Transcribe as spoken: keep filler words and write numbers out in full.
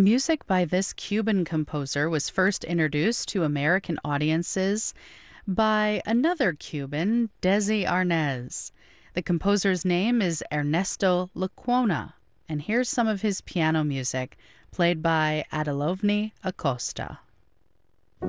Music by this Cuban composer was first introduced to American audiences by another Cuban, Desi Arnaz. The composer's name is Ernesto Lecuona, and here's some of his piano music, played by Adelovni Acosta.